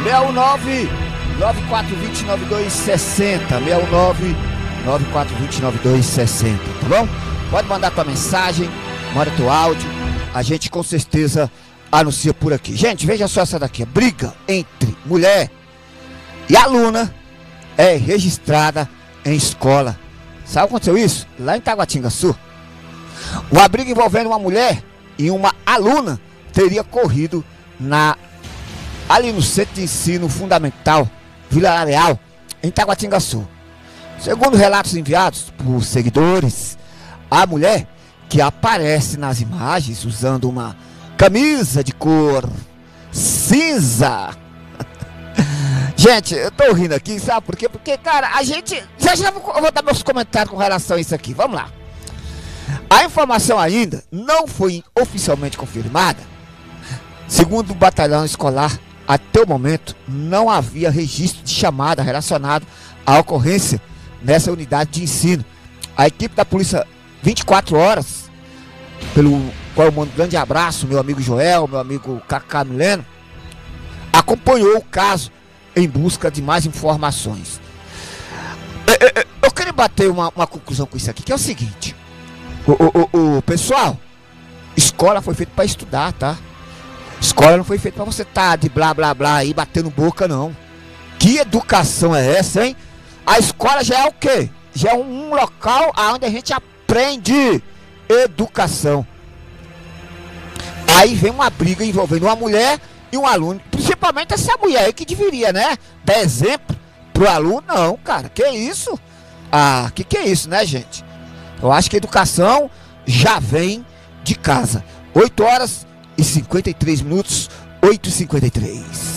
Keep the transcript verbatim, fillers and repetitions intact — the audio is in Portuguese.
um nove, nove quatro dois zero, nove dois seis zero. seis um nove, nove quatro dois zero, nove dois seis zero, tá bom? Pode mandar tua mensagem, manda teu áudio. A gente com certeza anuncia por aqui. Gente, veja só essa daqui. A briga entre mulher e aluna é registrada em escola. Sabe o que aconteceu isso? Lá em Taguatingaçu. Uma briga envolvendo uma mulher e uma aluna teria corrido na, ali no Centro de Ensino Fundamental Vila Areal, em Taguatingaçu. Segundo relatos enviados por seguidores, a mulher, que aparece nas imagens usando uma camisa de cor cinza. Gente, eu tô rindo aqui, sabe por quê? Porque, cara, a gente... Já já vou, eu vou dar meus comentários com relação a isso aqui. Vamos lá. A informação ainda não foi oficialmente confirmada. Segundo o batalhão escolar, até o momento não havia registro de chamada relacionado à ocorrência nessa unidade de ensino. A equipe da polícia vinte e quatro horas, pelo qual eu mando um grande abraço, meu amigo Joel, meu amigo Cacá Mileno, acompanhou o caso em busca de mais informações. Eu, eu, eu quero bater uma, uma conclusão com isso aqui, que é o seguinte: o, o, o, o pessoal, escola foi feita para estudar, tá? Escola não foi feita para você estar de blá blá blá aí batendo boca, não. Que educação é essa, hein? A escola já é o quê? Já é um, um local onde a gente aprende educação. Aí vem uma briga envolvendo uma mulher e um aluno. Principalmente essa mulher aí que deveria, né? Dar exemplo pro aluno. Não, cara, que isso? Ah, que que é isso, né, gente? Eu acho que a educação já vem de casa. oito horas e cinquenta e três minutos, oito e cinquenta e três.